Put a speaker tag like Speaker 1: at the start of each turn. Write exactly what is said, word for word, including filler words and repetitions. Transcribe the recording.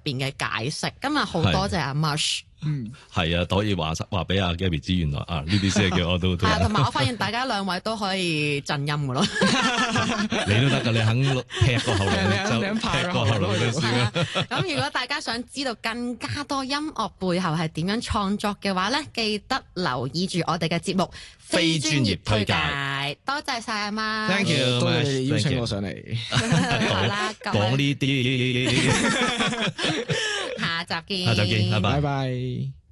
Speaker 1: 邊嘅解釋。今日好多謝阿 Marsh。
Speaker 2: 嗯，係啊，可以話話俾阿 Gabby 知，原來啊呢啲先係叫我都都。
Speaker 1: 係啊，同埋我發現大家兩位都可以震音㗎咯。
Speaker 2: 你都得㗎，你肯劈個喉嚨就
Speaker 3: 你
Speaker 2: 劈個喉嚨就算啦。
Speaker 1: 咁如果大家想知道更加多音樂背後係點樣創作嘅話咧，記得留意住我哋嘅節目
Speaker 2: 非專業推介。
Speaker 1: 多謝晒阿媽。
Speaker 2: Thank you，
Speaker 3: 多謝你邀請
Speaker 2: Thank you
Speaker 3: 我上嚟。
Speaker 1: 好啦，各位
Speaker 2: 講呢啲，
Speaker 1: 下集見。
Speaker 2: 下集見，拜拜
Speaker 3: 拜。拜。